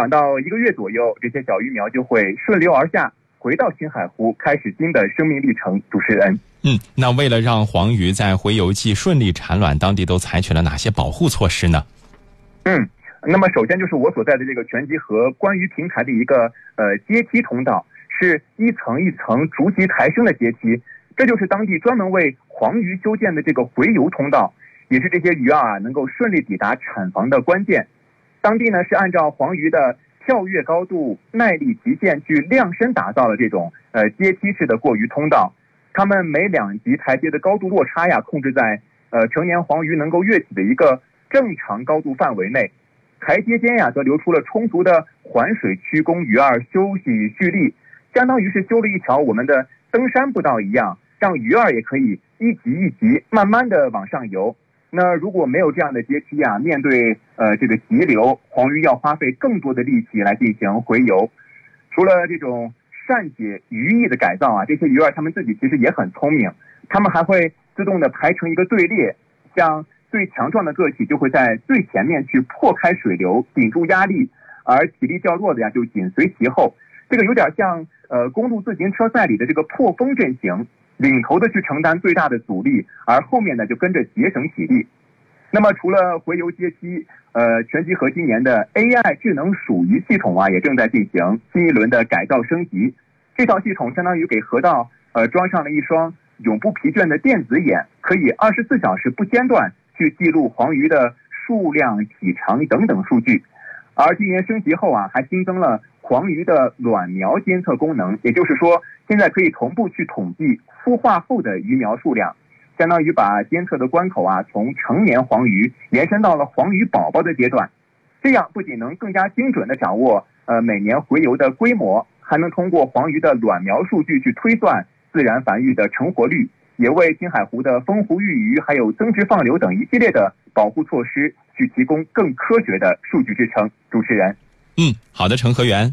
缓到1个月左右，这些小鱼苗就会顺流而下，回到青海湖，开始新的生命历程。主持人， 那为了让黄鱼在洄游季顺利产卵，当地都采取了哪些保护措施呢？ 那么首先就是我所在的这个全集河观鱼平台的一个阶梯通道，是一层一层逐级抬升的阶梯，这就是当地专门为黄鱼修建的这个洄游通道，也是这些鱼能够顺利抵达产房的关键。当地呢是按照黄鱼的跳跃高度、耐力极限去量身打造了这种阶梯式的过鱼通道。它们每2级台阶的高度落差控制在成年黄鱼能够跃起的一个正常高度范围内。台阶间则留出了充足的环水区供鱼儿休息蓄力，相当于是修了一条我们的登山步道一样，让鱼儿也可以一级一级慢慢的往上游。那如果没有这样的阶梯面对这个急流，黄鱼要花费更多的力气来进行洄游。除了这种善解鱼翼的改造这些鱼儿它们自己其实也很聪明，它们还会自动的排成一个队列，像最强壮的个体就会在最前面去破开水流，顶住压力，而体力较弱的就紧随其后。这个有点像公路自行车赛里的这个破风阵型，领头的去承担最大的阻力，而后面呢就跟着节省体力。那么除了洄游阶梯，全集河今年的 AI 智能数鱼系统也正在进行新一轮的改造升级。这套系统相当于给河道装上了一双永不疲倦的电子眼，可以24小时不间断去记录黄鱼的数量、体长等等数据。而今年升级后还新增了黄鱼的卵苗监测功能，也就是说现在可以同步去统计孵化后的鱼苗数量，相当于把监测的关口从成年黄鱼延伸到了黄鱼宝宝的阶段。这样不仅能更加精准地掌握每年洄游的规模，还能通过黄鱼的卵苗数据去推算自然繁育的成活率，也为青海湖的丰湖育鱼还有增殖放流等一系列的保护措施去提供更科学的数据支撑。主持人， 好的，程和源。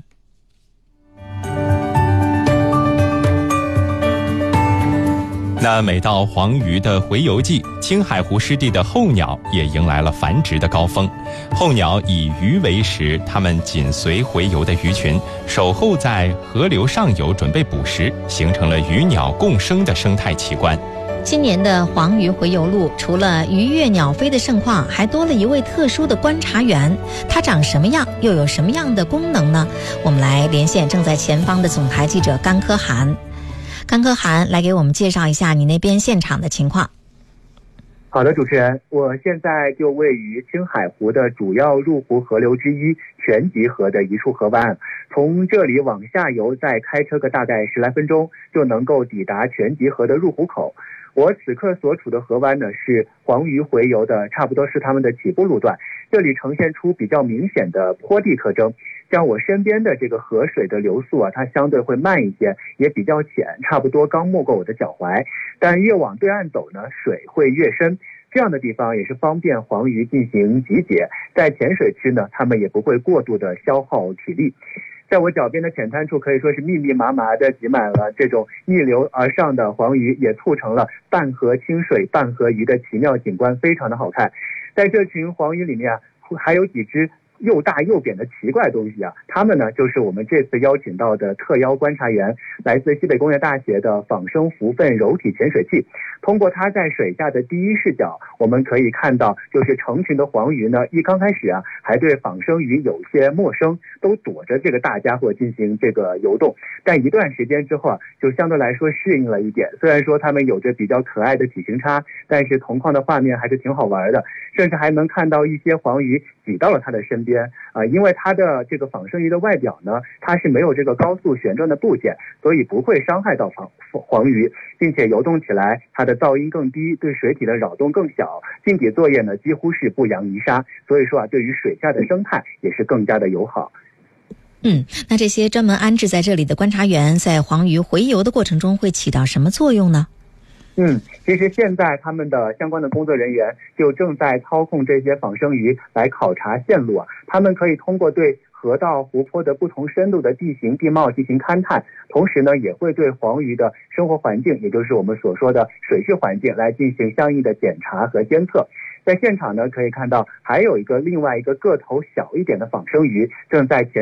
那每到黄鱼的洄游季，青海湖湿地的候鸟也迎来了繁殖的高峰。候鸟以鱼为食，它们紧随洄游的鱼群，守候在河流上游准备捕食，形成了鱼鸟共生的生态奇观。 今年的黄鱼洄游路，除了鱼跃鸟飞的盛况，还多了一位特殊的观察员。它长什么样，又有什么样的功能呢？我们来连线正在前方的总台记者甘科涵。甘科涵，来给我们介绍一下你那边现场的情况。 好的，主持人，我现在就位于青海湖的主要入湖河流之一全集河的一处河湾，从这里往下游再开车个大概10来分钟就能够抵达全集河的入湖口。我此刻所处的河湾呢，是黄鱼洄游的差不多是他们的起步路段，这里呈现出比较明显的坡地特征。像我身边的这个河水的流速它相对会慢一些，也比较浅，差不多刚没过我的脚踝。但越往对岸走呢，水会越深，这样的地方也是方便黄鱼进行集结，在浅水区呢，它们也不会过度的消耗体力。在我脚边的浅滩处可以说是密密麻麻的挤满了这种逆流而上的黄鱼，也促成了半河清水半河鱼的奇妙景观，非常的好看。在这群黄鱼里面还有几只又大又扁的奇怪东西它们呢就是我们这次邀请到的特邀观察员，来自西北工业大学的仿生浮粪柔体潜水器。通过它在水下的第一视角，我们可以看到就是成群的黄鱼呢，一刚开始还对仿生鱼有些陌生，都躲着这个大家伙进行这个游动，但一段时间之后就相对来说适应了一点。虽然说它们有着比较可爱的体型差，但是同框的画面还是挺好玩的，甚至还能看到一些黄鱼挤到了它的身边因为它的这个仿生鱼的外表呢，它是没有这个高速旋转的部件，所以不会伤害到黄鱼，并且游动起来它的噪音更低，对水体的扰动更小，近底作业呢几乎是不扬于沙，所以说对于水下的生态也是更加的友好。 那这些专门安置在这里的观察员在黄鱼洄游的过程中会起到什么作用呢？ 其实现在他们的相关的工作人员就正在操控这些仿生鱼来考察线路他们可以通过对河道湖泊的不同深度的地形地貌进行勘探，同时呢也会对黄鱼的生活环境，也就是我们所说的水质环境来进行相应的检查和监测。在现场呢可以看到还有另外一个个头小一点的仿生鱼正在